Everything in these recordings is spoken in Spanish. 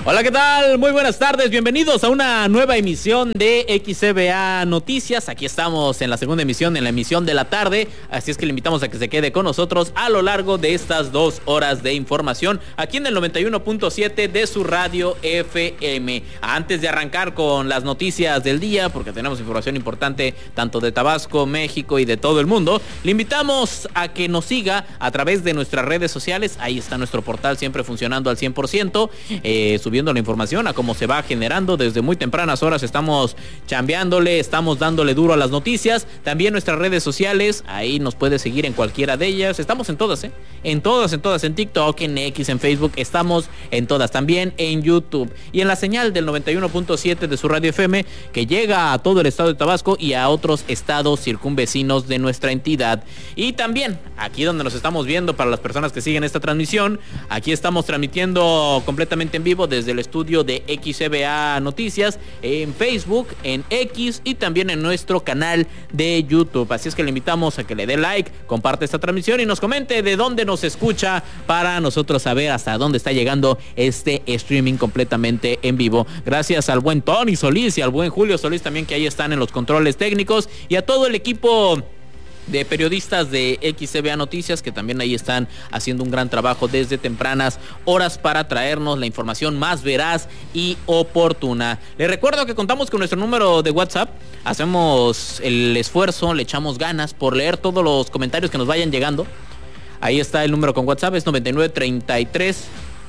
Hola, ¿qué tal? Muy buenas tardes, bienvenidos a una nueva emisión de XCBA Noticias. Aquí estamos en la segunda emisión, en la emisión de la tarde, así es que le invitamos a que se quede con nosotros a lo largo de estas 2 horas de información, aquí en el 91.7 de su radio FM. Antes de arrancar con las noticias del día, porque tenemos información importante tanto de Tabasco, México y de todo el mundo, le invitamos a que nos siga a través de nuestras redes sociales. Ahí está nuestro portal siempre funcionando al 100%, subiendo la información a cómo se va generando. Desde muy tempranas horas estamos chambeándole, estamos dándole duro a las noticias. También nuestras redes sociales, ahí nos puede seguir en cualquiera de ellas. Estamos en todas, en todas, en TikTok, en X, en Facebook, estamos en todas, también en YouTube y en la señal del 91.7 de su radio FM, que llega a todo el estado de Tabasco y a otros estados circunvecinos de nuestra entidad. Y también aquí donde nos estamos viendo, para las personas que siguen esta transmisión, aquí estamos transmitiendo completamente en vivo desde el estudio de XCBA Noticias en Facebook, en X y también en nuestro canal de YouTube. Así es que le invitamos a que le dé like, comparte esta transmisión y nos comente de dónde nos escucha, para nosotros saber hasta dónde está llegando este streaming completamente en vivo. Gracias al buen Tony Solís y al buen Julio Solís también, que ahí están en los controles técnicos, y a todo el equipo de periodistas de XCBA Noticias, que también ahí están haciendo un gran trabajo desde tempranas horas para traernos la información más veraz y oportuna. Les recuerdo que contamos con nuestro número de WhatsApp. Hacemos el esfuerzo, le echamos ganas por leer todos los comentarios que nos vayan llegando. Ahí está el número con WhatsApp, es 9933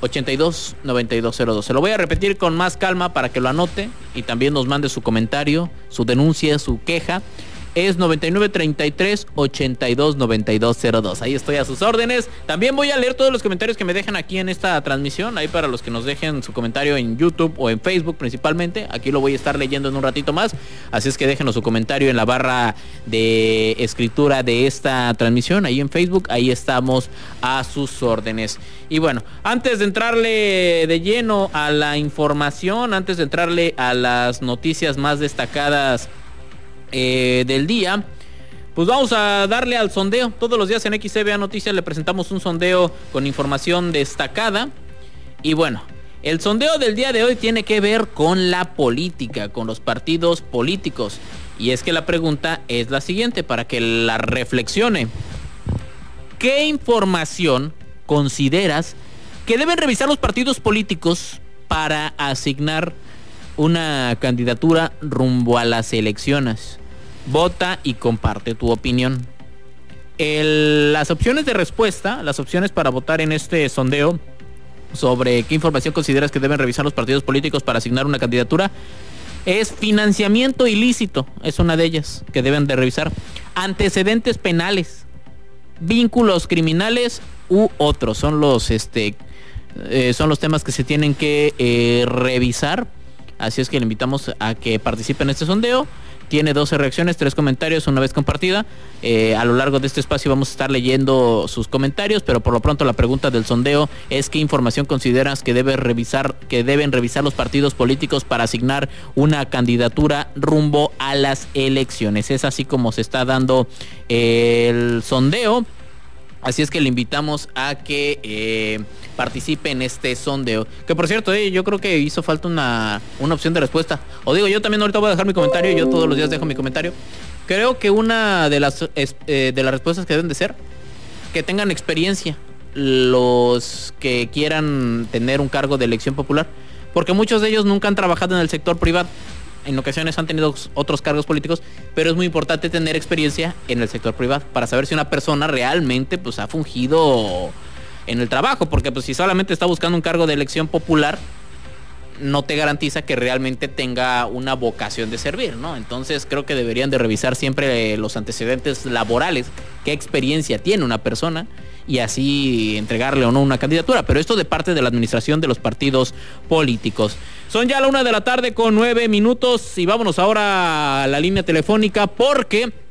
82 9202. Se lo voy a repetir con más calma para que lo anote y también nos mande su comentario, su denuncia, su queja. Es 9933 82 9202. Ahí estoy a sus órdenes. También voy a leer todos los comentarios que me dejan aquí en esta transmisión. Ahí para los que nos dejen su comentario en YouTube o en Facebook principalmente. Aquí lo voy a estar leyendo en un ratito más. Así es que déjenos su comentario en la barra de escritura de esta transmisión. Ahí en Facebook, ahí estamos a sus órdenes. Y bueno, antes de entrarle de lleno a la información, antes de entrarle a las noticias más destacadas del día, pues vamos a darle al sondeo. Todos los días en XCBA Noticias le presentamos un sondeo con información destacada. Y bueno, el sondeo del día de hoy tiene que ver con la política, con los partidos políticos. Y es que la pregunta es la siguiente, para que la reflexione. ¿Qué información consideras que deben revisar los partidos políticos para asignar una candidatura rumbo a las elecciones? Vota y comparte tu opinión. Las opciones de respuesta, las opciones para votar en este sondeo sobre qué información consideras que deben revisar los partidos políticos para asignar una candidatura, es financiamiento ilícito, es una de ellas que deben de revisar, antecedentes penales, vínculos criminales u otros, son los temas que se tienen que revisar. Así es que le invitamos a que participe en este sondeo. Tiene 12 reacciones, 3 comentarios, una vez compartida. A lo largo de este espacio vamos a estar leyendo sus comentarios, pero por lo pronto la pregunta del sondeo es: ¿qué información consideras que deben revisar los partidos políticos para asignar una candidatura rumbo a las elecciones? Es así como se está dando el sondeo. Así es que le invitamos a que participe en este sondeo. Que por cierto, yo creo que hizo falta una opción de respuesta. O digo, yo también ahorita voy a dejar mi comentario. Yo todos los días dejo mi comentario. Creo que una de las respuestas que deben de ser que tengan experiencia los que quieran tener un cargo de elección popular. Porque muchos de ellos nunca han trabajado en el sector privado. En ocasiones han tenido otros cargos políticos, pero es muy importante tener experiencia en el sector privado para saber si una persona realmente pues ha fungido en el trabajo, porque pues si solamente está buscando un cargo de elección popular, no te garantiza que realmente tenga una vocación de servir, ¿no? Entonces creo que deberían de revisar siempre los antecedentes laborales, qué experiencia tiene una persona, y así entregarle o no una candidatura. Pero esto de parte de la administración de los partidos políticos. Son ya la 1:09 p.m. y vámonos ahora a la línea telefónica, porque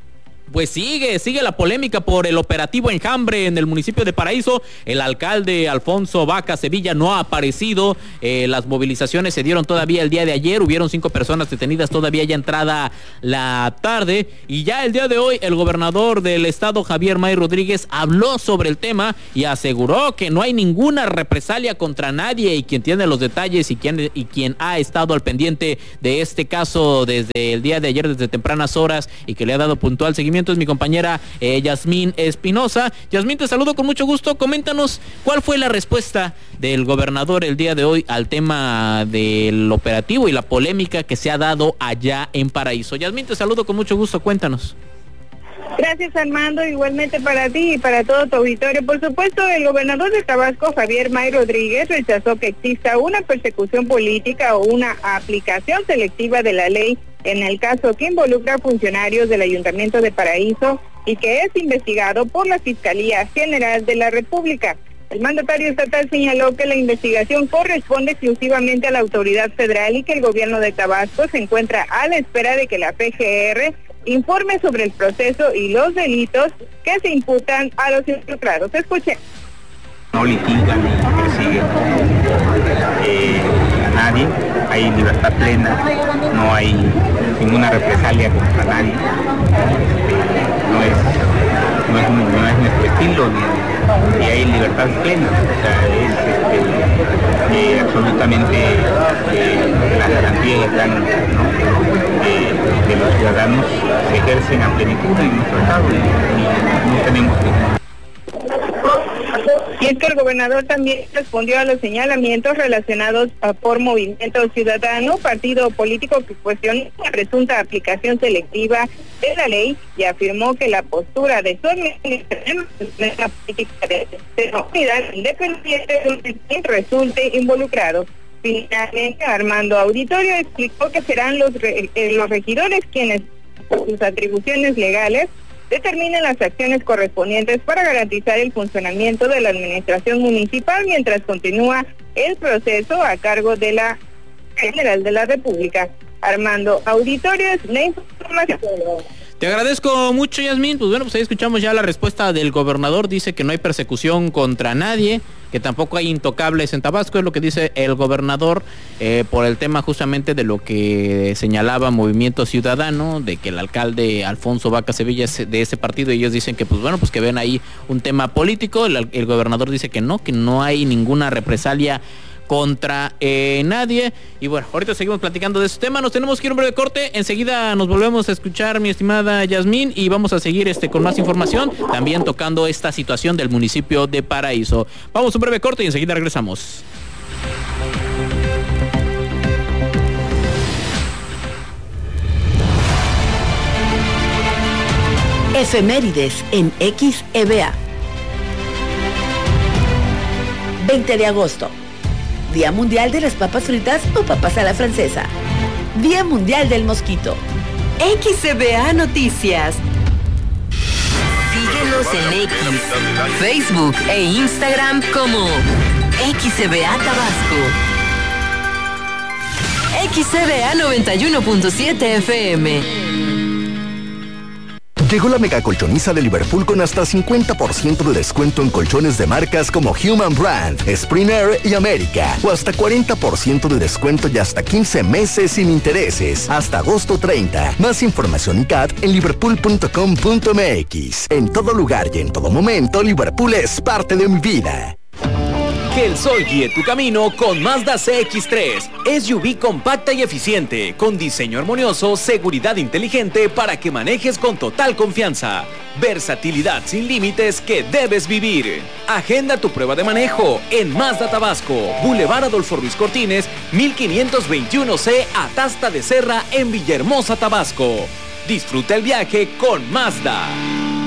Pues sigue la polémica por el operativo Enjambre en el municipio de Paraíso. El alcalde Alfonso Vaca Sevilla no ha aparecido. Las movilizaciones se dieron todavía el día de ayer. Hubieron 5 personas detenidas todavía ya entrada la tarde. Y ya el día de hoy el gobernador del estado, Javier May Rodríguez, habló sobre el tema y aseguró que no hay ninguna represalia contra nadie. Y quien tiene los detalles y quien ha estado al pendiente de este caso desde el día de ayer, desde tempranas horas, y que le ha dado puntual seguimiento, es mi compañera Yasmín Espinosa. Yasmín, te saludo con mucho gusto. Coméntanos cuál fue la respuesta del gobernador el día de hoy al tema del operativo y la polémica que se ha dado allá en Paraíso. Yasmín, te saludo con mucho gusto. Cuéntanos. Gracias, Armando, igualmente para ti y para todo tu auditorio. Por supuesto, el gobernador de Tabasco, Javier May Rodríguez, rechazó que exista una persecución política o una aplicación selectiva de la ley en el caso que involucra a funcionarios del Ayuntamiento de Paraíso y que es investigado por la Fiscalía General de la República. El mandatario estatal señaló que la investigación corresponde exclusivamente a la autoridad federal y que el gobierno de Tabasco se encuentra a la espera de que la PGR informe sobre el proceso y los delitos que se imputan a los involucrados. Escuchen. No litigan ni persiguen a nadie, hay libertad plena, no hay ninguna represalia contra nadie, no es nuestro estilo, ni hay libertad plena, o sea, es absolutamente las garantías están, de los ciudadanos se ejercen a plenitud en nuestro estado y no tenemos que... Y es que el gobernador también respondió a los señalamientos relacionados por Movimiento Ciudadano, partido político que cuestionó la presunta aplicación selectiva de la ley y afirmó que la postura de su administración es la política de unidad independiente donde quien resulte involucrado. Finalmente, Armando Auditorio explicó que serán los regidores quienes, por sus atribuciones legales, determinen las acciones correspondientes para garantizar el funcionamiento de la administración municipal mientras continúa el proceso a cargo de la General de la República. Armando Auditorio, es la información. Te agradezco mucho, Yasmín. Pues bueno, pues ahí escuchamos ya la respuesta del gobernador. Dice que no hay persecución contra nadie, que tampoco hay intocables en Tabasco, es lo que dice el gobernador, por el tema justamente de lo que señalaba Movimiento Ciudadano, de que el alcalde Alfonso Vaca Sevilla es de ese partido, y ellos dicen que pues bueno, pues que ven ahí un tema político. El gobernador dice que no hay ninguna represalia contra nadie. Y bueno, ahorita seguimos platicando de este tema. Nos tenemos que ir a un breve corte. Enseguida nos volvemos a escuchar, mi estimada Yasmín, y vamos a seguir con más información, también tocando esta situación del municipio de Paraíso. Vamos a un breve corte y enseguida regresamos. Efemérides en XEVA. 20 de agosto. Día Mundial de las Papas Fritas o Papas a la Francesa. Día Mundial del Mosquito. XEVA Noticias. Síguenos en X, Facebook e Instagram como XEVA Tabasco. XEVA 91.7 FM. Llegó la mega colchoniza de Liverpool con hasta 50% de descuento en colchones de marcas como Human Brand, Springer y América. O hasta 40% de descuento y hasta 15 meses sin intereses. Hasta agosto 30. Más información y CAT en liverpool.com.mx. En todo lugar y en todo momento, Liverpool es parte de mi vida. Que el sol guíe tu camino con Mazda CX-3. SUV compacta y eficiente, con diseño armonioso, seguridad inteligente para que manejes con total confianza. Versatilidad sin límites que debes vivir. Agenda tu prueba de manejo en Mazda Tabasco, Boulevard Adolfo Ruiz Cortines, 1521C, Atasta de Serra, en Villahermosa, Tabasco. Disfruta el viaje con Mazda.